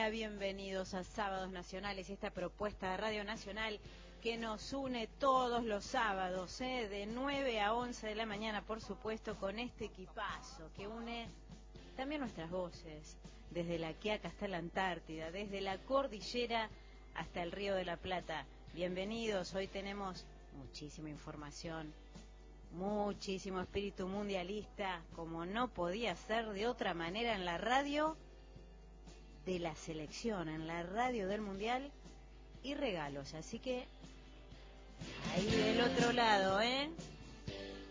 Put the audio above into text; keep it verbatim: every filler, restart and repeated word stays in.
día, bienvenidos a Sábados Nacionales, esta propuesta de Radio Nacional que nos une todos los sábados, ¿eh? de nueve a once de la mañana, por supuesto, con este equipazo que une también nuestras voces, desde la Quiaca hasta la Antártida, desde la cordillera hasta el Río de la Plata. Bienvenidos, hoy tenemos muchísima información, muchísimo espíritu mundialista, como no podía ser de otra manera en la radio de la selección, en la radio del Mundial, y regalos, así que ahí del otro lado, ¿eh?